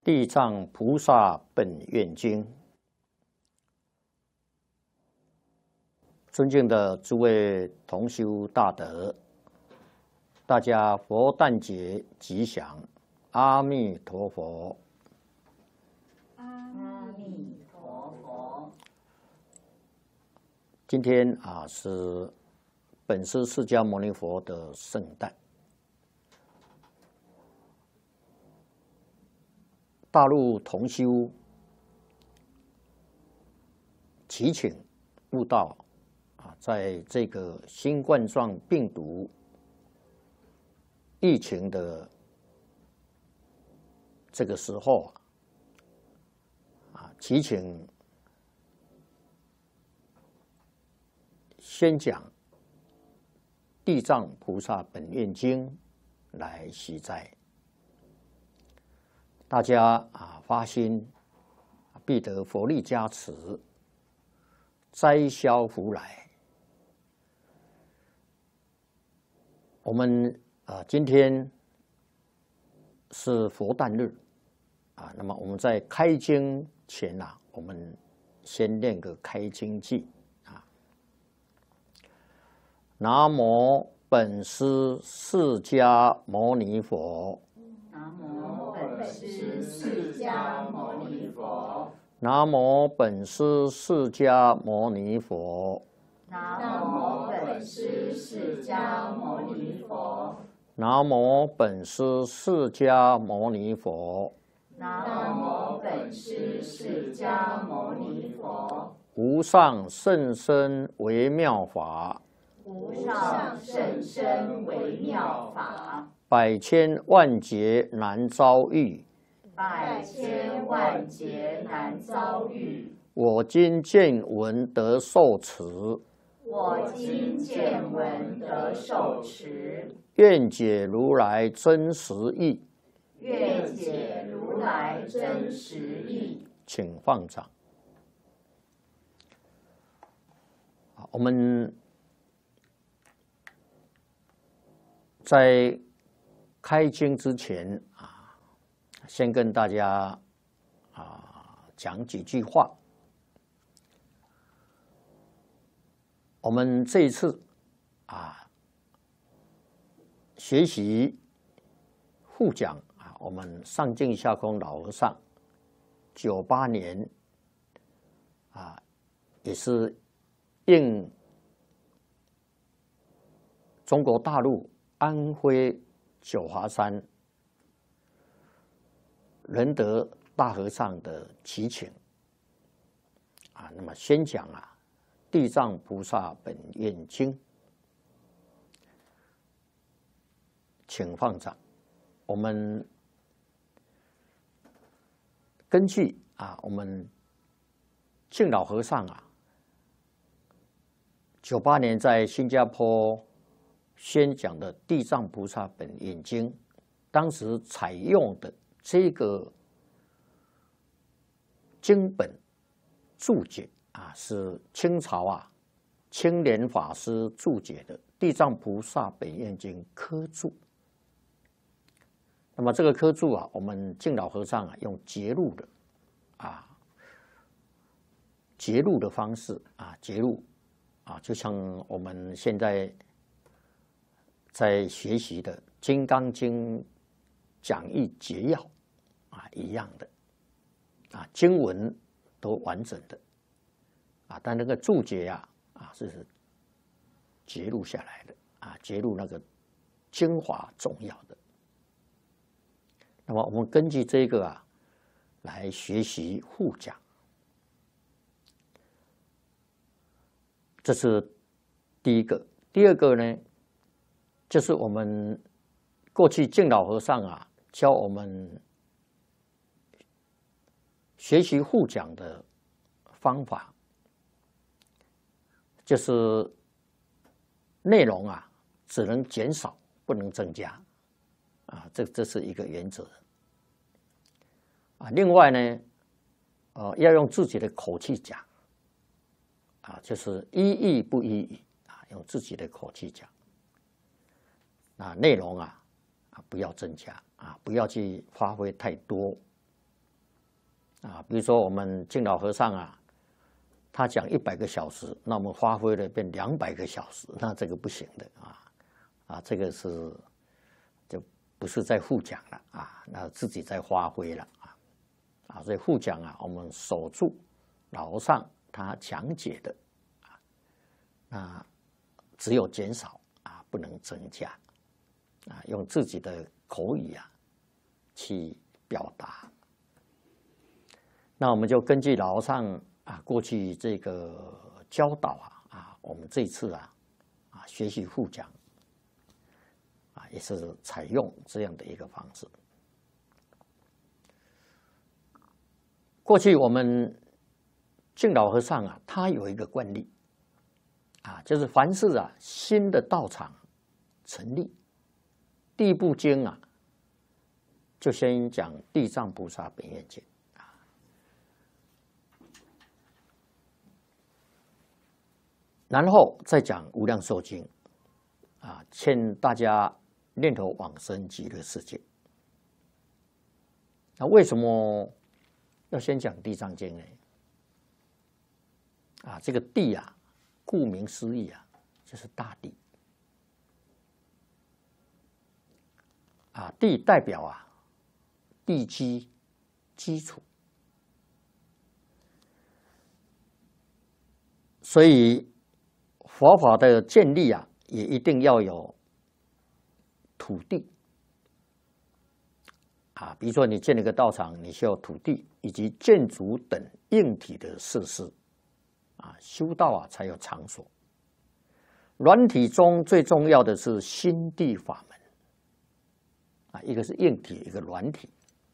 地藏菩萨本愿经，尊敬的诸位同修大德，大家佛诞节吉祥，阿弥陀佛。 阿弥陀佛。 今天是本师释迦牟尼佛的圣诞。大陆同修祈请悟道在这个新冠状病毒疫情的这个时候祈请先讲《地藏菩萨本愿经》来息灾。大家发心，必得佛力加持，灾消福来。我们今天是佛诞日那么我们在开经前我们先念个开经偈南无本师释迦牟尼佛。 南无本师释迦牟尼佛。 南无本师释迦牟尼佛。 南无本师释迦牟尼佛。 南无本师释迦牟尼佛。 南无本师释迦牟尼佛。 无上甚深微妙法。 无上甚深微妙法。 百千万劫难遭遇。 百千万劫难遭遇。 我今见闻得受持。 我今见闻得受持。 愿解如来真实义。 愿解如来真实义。 请放掌。我们在开经之前先跟大家讲几句话。我们这一次学习互讲我们上净下空老和尚98年也是应中国大陆安徽九华山仁德大和尚的祈请那么先讲地藏菩萨本愿经，请放掌。我们根据我们净老和尚98年在新加坡宣讲的地藏菩萨本愿经，当时采用的这个经本注解是清朝青莲法师注解的《地藏菩萨本愿经》科注。那么这个科注我们净老和尚用节录的节录的方式节录就像我们现在在学习的《金刚经》讲义节要一样的经文都完整的但那个注解是节录下来的节录那个精华重要的。那么我们根据这个来学习互讲，这是第一个。第二个呢，就是我们过去净老和尚教我们学习互讲的方法，就是内容只能减少，不能增加这是一个原则另外呢要用自己的口气讲就是依义不依语用自己的口气讲内容不要增加不要去发挥太多啊，比如说我们敬老和尚啊，他讲100个小时，那我们发挥了变200个小时，那这个不行的这个就不是在互讲了那自己在发挥了所以互讲我们守住老和尚他讲解的那只有减少不能增加用自己的口语去表达。那我们就根据老和尚过去这个教导我们这次学习互讲也是采用这样的一个方式。过去我们敬老和尚他有一个惯例就是凡是新的道场成立，第一部经就先讲地藏菩萨本愿经然后再讲无量寿经劝大家念头往生极乐世界。那为什么要先讲地藏经呢？这个地顾名思义就是大地地代表地基础，所以佛法的建立也一定要有土地比如说你建了一个道场，你需要土地以及建筑等硬体的设施修道才有场所。软体中最重要的是心地法门一个是硬体，一个软体。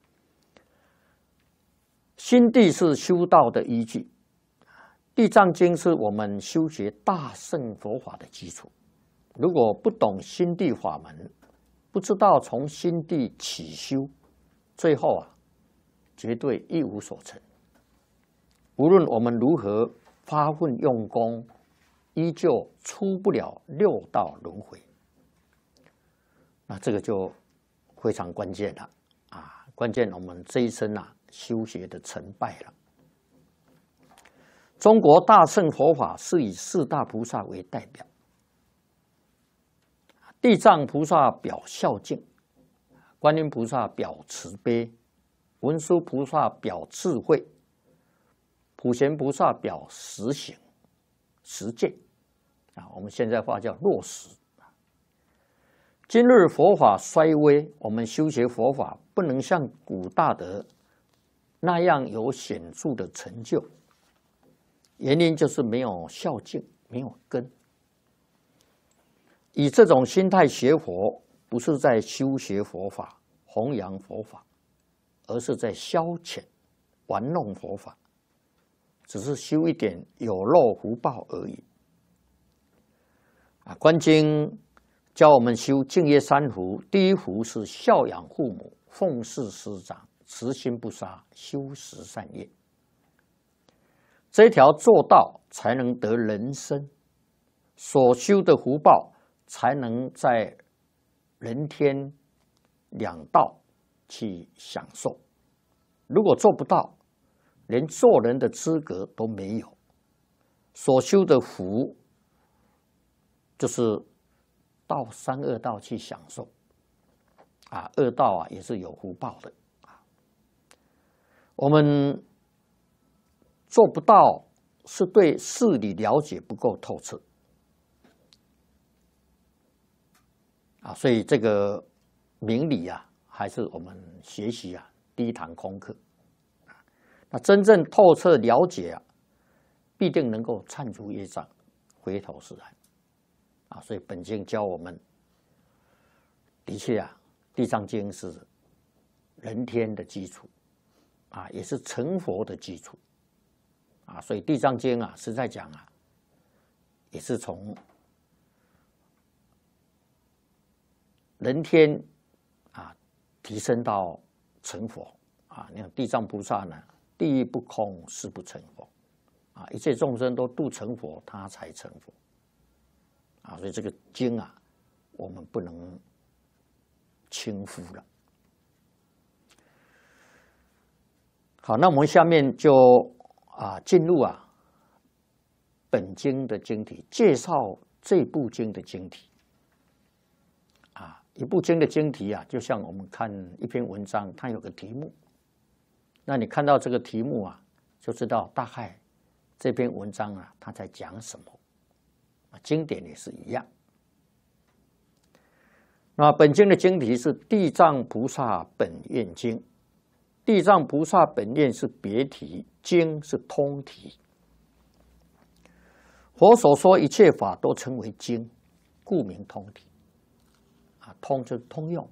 心地是修道的依据，地藏经是我们修学大乘佛法的基础。如果不懂心地法门，不知道从心地起修，最后绝对一无所成。无论我们如何发奋用功，依旧出不了6道轮回。那这个就非常关键了关键我们这一生修学的成败了。中国大乘佛法是以4大菩萨为代表，地藏菩萨表孝敬，观音菩萨表慈悲，文殊菩萨表智慧，普贤菩萨表实行实践我们现在话叫落实。今日佛法衰微，我们修学佛法不能像古大德那样有显著的成就，原因就是没有孝敬，没有根。以这种心态学佛，不是在修学佛法、弘扬佛法，而是在消遣、玩弄佛法，只是修一点有漏福报而已。观经教我们修净业3福，第一福是孝养父母、奉事师长、慈心不杀、修十善业。这条做到才能得人身，所修的福报才能在人天2道去享受。如果做不到，连做人的资格都没有。所修的福就是到3恶道去享受恶道也是有福报的我们做不到，是对事理了解不够透彻所以这个明理还是我们学习第一堂功课那真正透彻了解必定能够忏除业障，回头是岸所以本经教我们，的确地藏经是人天的基础也是成佛的基础所以地藏经实在讲也是从人天提升到成佛那地藏菩萨呢，地狱不空，誓不成佛一切众生都度成佛，他才成佛所以这个经我们不能轻忽了。 好，那我们下面就进入本经的经题，介绍这部经的经题。一部经的经题就像我们看一篇文章，它有个题目，那你看到这个题目就知道大概这篇文章它在讲什么。经典也是一样。那本经的经题是《地藏菩萨本愿经》，地藏菩萨本愿是别题，经是通题。佛所说一切法都称为经，故名通题。通就是通用。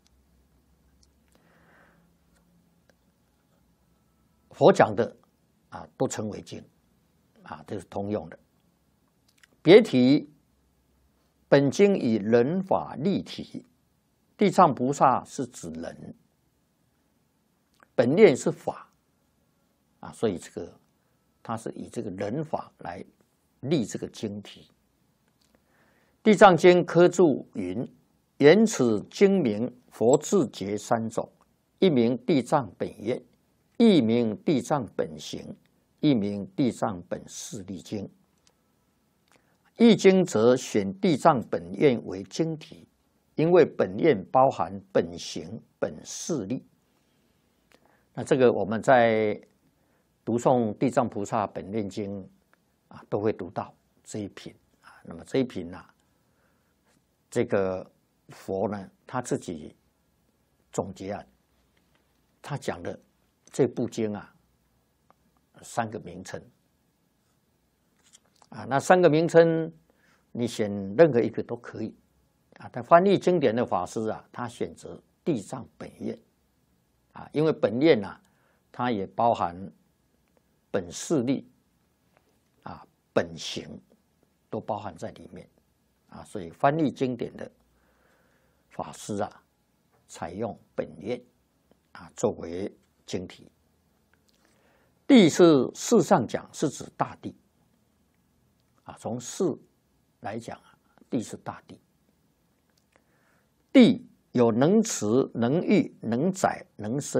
佛讲的都称为经，这是通用的。别题，本经以人法立体，地藏菩萨是指人，本愿是法所以这个它是以这个人法来立这个经题。地藏经科注云：言此经名佛智觉三种，一名地藏本愿，一名地藏本行，一名地藏本誓力经。易经则选地藏本愿为经题，因为本愿包含本行、本誓力。那这个我们在读诵地藏菩萨本愿经都会读到这一品那么这一品这个佛呢他自己总结他讲的这部经3个名称那3个名称你选任何一个都可以但翻译经典的法师他选择地藏本愿因为本愿它也包含本誓力本行都包含在里面所以翻译经典的法师采用本愿作为经题。地是事上讲是指大地从事来讲地是大地。地有能持、能育、能载、能生。